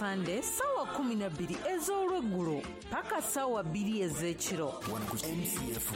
Sunday sawa 12 ez'olweggulo paka sawa 2 ez'ekiro. MCF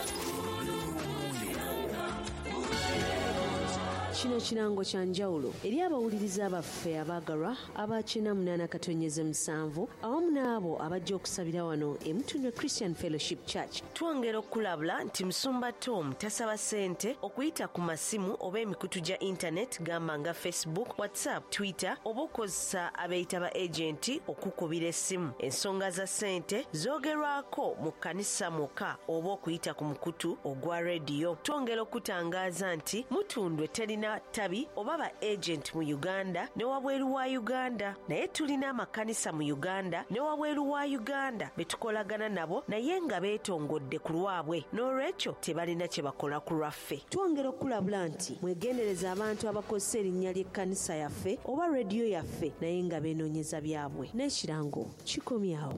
Kino kirango kya njawulo eri abawuliriza abaffe abaagalwa abakina 8-7 awamu n'abo abajja okusabira wano Mutundwe Christian Fellowship Church. Twongera okulabula nti Musumba Tom tasaba ssente okuyita ku masimu oba emikutu gya internet gamba nga Facebook, WhatsApp, Twitter oba okozesa abeeyita ba agenti okukubira essimu. Ensonga za ssente zoogerwako mu kkanisa mwokka oba okuyita ku mukutu ogwa rediyo. Twongera okutangaaza nti Mutundwe terina tabi oba ba agent mu Uganda ne wabweru wa Uganda, naye tulina amakanisa mu Uganda ne wabweru wa Uganda betukolagana nabo naye nga beetongodde ku lwabwe, n'olwekyo tebalina kye bakola ku lwaffe. Twongera okulabula nti mwegendereza abantu abakozesa erinnya ly'ekkanisa yaffe oba rediyo yaffe naye nga beenoonyeza byabwe. N'ekirango kikomyawo.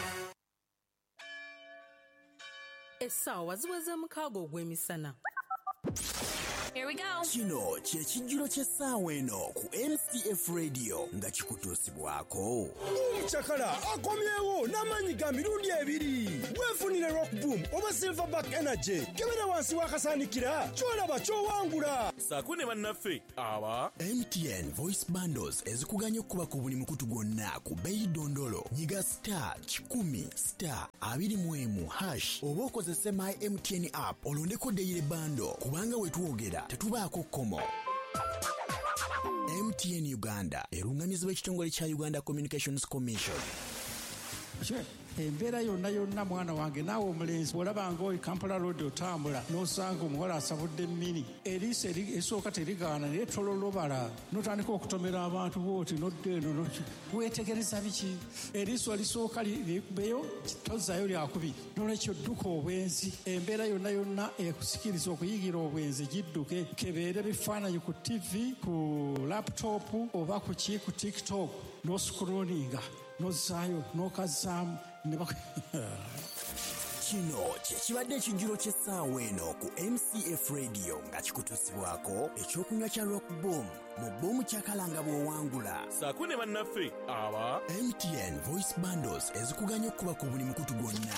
Essaawa ziweze 6 ogw'emisana. Here we go. Kino kyekijjulo ky'essaawa eno ku MCF Radio nga kikutuusibwako. Omukyakala akomyewo n'amaanyi ga mirundi 2. Weefunire Rock Boom oba Silverback Energy. Kebera wansi wakasaanikira ky'olaba ky'owangula. Saako ne bannaffe aba MTN Voice Bundles ezikuganya okuba ku buli mukutu gwonna ku bbeeyi dondolo. Nyiga *10*21# oba okozese My MTN app olondeko daily bundle kubanga wetwogera tetubaako kkomo. MTN Uganda erungamizibwa ekitongole kya Uganda Communications Commission. Embeera yonna mwana wange naawe omulenzi olaba ng'oyi Kampala Road otambula n'osanga omuwala asabudde mmini eriiso esooka terigaana naye tololobala n'otandika okutomera abantu booti n'odda eno weetegereza biki eriiso lisooka likubeyo tozzaayo lyakubi n'olwekyo dduka obwenzi. Embeera yonna ekusikiriza okuyigira obwenzi gidduke kebeere bifaananyi ku TV ku laptop oba ku TikTok n'oscrollinga n'ozzaayo n'okazaamu Kino kyekibadde ekijjulo ky'essaawa eno ku MCF Radio nga kikutuusibwako ekyokunywa kya Rock Boom mu bbomu kyakalanga bw'owangula. saako ne bannaffe aba MTN Voice Bundles ezikuganya okuba ku buli mukutu gwonna.